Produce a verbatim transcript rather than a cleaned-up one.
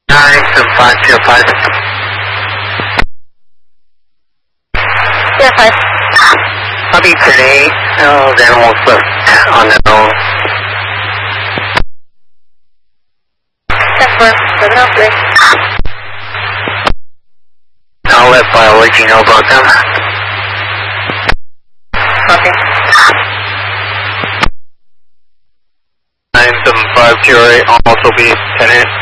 nine seven five zero five. zero five. Copy today. Oh, the animals left on their own. ten four, seven oh three. I'll let biology know about them. Copy. nine seven five zero eight, also be ten eight.